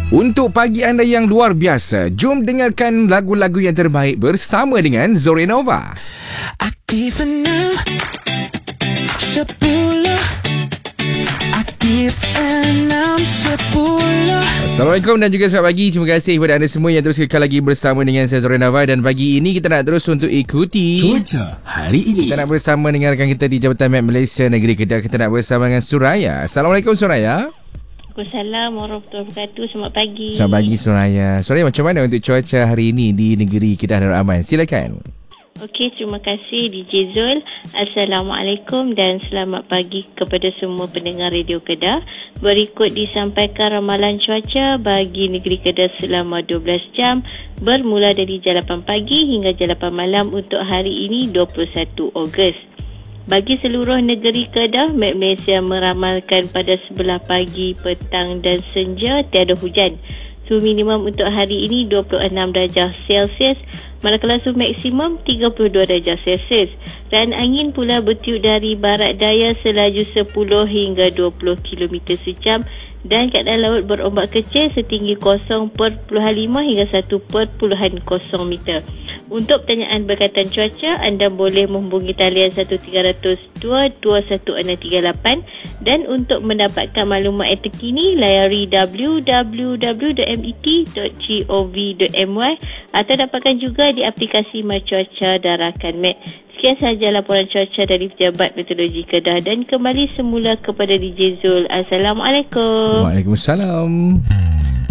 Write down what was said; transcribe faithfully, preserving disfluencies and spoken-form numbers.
Untuk pagi anda yang luar biasa, jom dengarkan lagu-lagu yang terbaik bersama dengan Zorenova. Aktif enam sepuluh, Aktif enam sepuluh. Assalamualaikum dan juga selamat pagi. Terima kasih kepada anda semua yang terus kekal lagi bersama dengan saya Zorenova. Dan pagi ini kita nak terus untuk ikuti cuaca hari ini. Kita nak bersama dengan rakan kita di Jabatan Met Malaysia Negeri Kedah. Kita nak bersama dengan Suraya. Assalamualaikum Suraya. Assalamualaikum warahmatullahi wabarakatuh. Selamat pagi. Selamat pagi Suraya. Suraya, macam mana untuk cuaca hari ini di negeri Kedah Darul Aman? Silakan. Okey, terima kasih D J Zul. Assalamualaikum dan selamat pagi kepada semua pendengar Radio Kedah. Berikut disampaikan ramalan cuaca bagi negeri Kedah selama dua belas jam bermula dari jam lapan pagi hingga jam lapan malam untuk hari ini dua puluh satu Ogos. Bagi seluruh negeri Kedah, Met Malaysia meramalkan pada sebelah pagi, petang dan senja tiada hujan. Suhu minimum untuk hari ini dua puluh enam darjah Celsius, manakala suhu maksimum tiga puluh dua darjah Celsius. Dan angin pula bertiup dari barat daya selaju sepuluh hingga dua puluh kilometer sejam dan keadaan laut berombak kecil setinggi kosong perpuluhan lima hingga satu perpuluhan kosong meter. Untuk pertanyaan berkaitan cuaca, anda boleh menghubungi talian satu tiga kosong kosong dua dua satu enam tiga lapan dan untuk mendapatkan maklumat yang terkini layari w w w dot met dot gov dot my atau dapatkan juga di aplikasi My Cuaca dan Rakan Met. Sekian sahaja laporan cuaca dari Pejabat Meteorologi Kedah dan kembali semula kepada D J Zul. Assalamualaikum. Waalaikumsalam.